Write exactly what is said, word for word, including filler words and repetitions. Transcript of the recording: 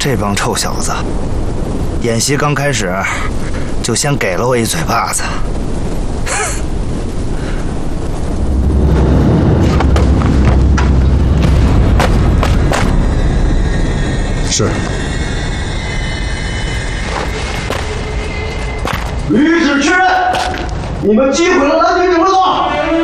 这帮臭小子，演习刚开始就先给了我一嘴巴子。 是。 吕指确认，你们击毁了蓝军指挥所。